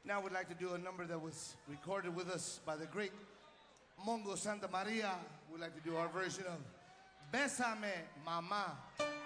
Now we'd like to do a number that was recorded with us by the great Mongo Santa Maria. We'd like to do our version of Bésame, Mama.